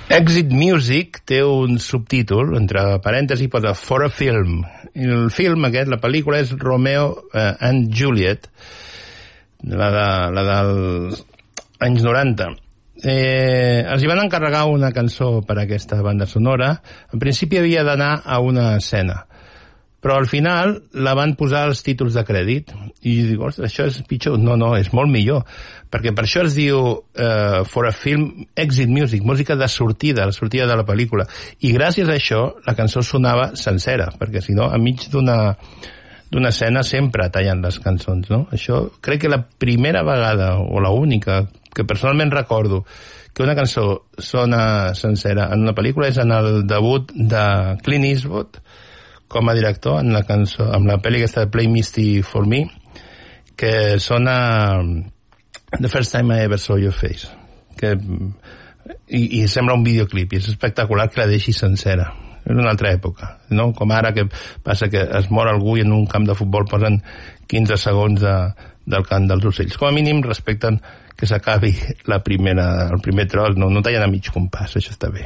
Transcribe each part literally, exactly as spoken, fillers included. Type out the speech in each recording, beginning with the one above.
Exit Music té un subtítol, entre parèntesis, posa For a Film. I el film aquest, la pel·lícula, és Romeo eh, and Juliet, la, de, la dels anys noranta. Eh, els hi van encarregar una cançó per a aquesta banda sonora. En principi havia d'anar a una escena, però al final la van posar als títols de crèdit i dic, ostres, això és pitjor. No, no, és molt millor, perquè per això es diu uh, For a Film Exit Music, música de sortida, la sortida de la pel·lícula, i gràcies a això la cançó sonava sencera, perquè si no, enmig d'una d'una escena sempre tallen les cançons, no? Això crec que la primera vegada, o la única, que personalment recordo que una cançó sona sencera en una pel·lícula és en el debut de Clint Eastwood com a director en la cançó, amb la pel·li aquesta de Play Misty for Me, que sona The First Time I Ever Saw Your Face, que i, i sembla un videoclip, i és espectacular que la deixi sencera. És una altra època, no? Com ara que passa que es mor algú i en un camp de futbol posen quinze segons de, del cant dels ocells. Com a mínim respecten que s'acabi la primera, el primer tros, no, no tallen a mig compàs, això està bé.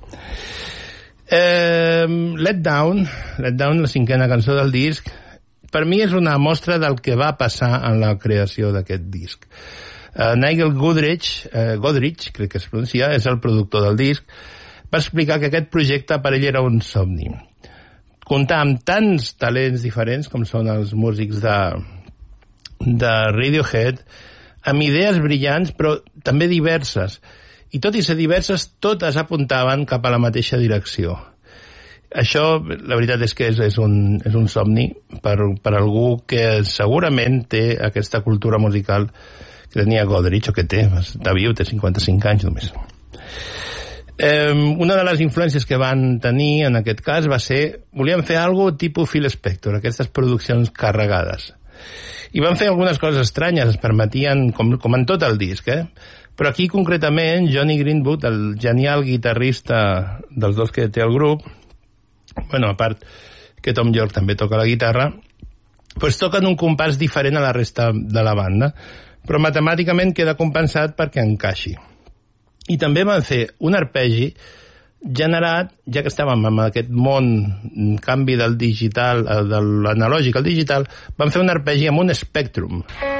Eh, Let Down, Let Down, la cinquena cançó del disc, per mi és una mostra del que va passar en la creació d'aquest disc. Uh, Nigel Godrich, uh, Godrich, crec que es pronuncia, és el productor del disc, va explicar que aquest projecte per ell era un somni. Comptar amb tants talents diferents com són els músics de, de Radiohead, amb idees brillants però també diverses, i tot i ser diverses, totes apuntaven cap a la mateixa direcció. Això, la veritat és que és, és, un, és un somni per, per algú que segurament té aquesta cultura musical que tenia Godrich, o que té, està viu, té cinquanta-cinc anys només. Eh, una de les influències que van tenir en aquest cas va ser, volien fer alguna cosa tipus Phil Spector, aquestes produccions carregades, i van fer algunes coses estranyes, es permetien, com, com en tot el disc, eh? Però aquí concretament Johnny Greenwood, el genial guitarrista dels dos que té el grup, bueno, a part que Tom York també toca la guitarra, pues toquen un compàs diferent a la resta de la banda, però matemàticament queda compensat perquè encaixi. I també van fer un arpegi generat, ja que estàvem en aquest món canvi del digital, de l'analògic al digital, van fer un arpegi amb un Spectrum.